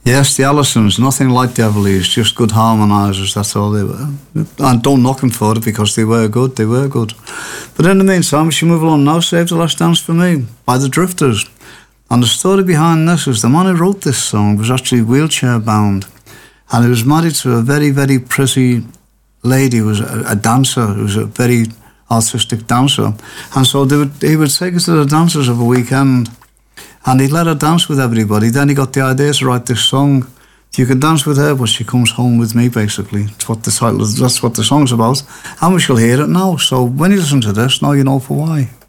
Yes, the Allisons, nothing like the Everleys, just good harmonisers, that's all they were. And don't knock them for it because they were good. But in the meantime, we should move along now. Save the Last Dance for Me by the Drifters. And the story behind this is the man who wrote this song was actually wheelchair bound. And he was married to a very, very pretty lady who was a dancer, who was a very artistic dancer. And so he would take us to the dances of a weekend. And he'd let her dance with everybody. Then he got the idea to write this song. You can dance with her, but she comes home with me, basically. That's what the title is. That's what the song's about. And we shall hear it now. So when you listen to this, now you know for why.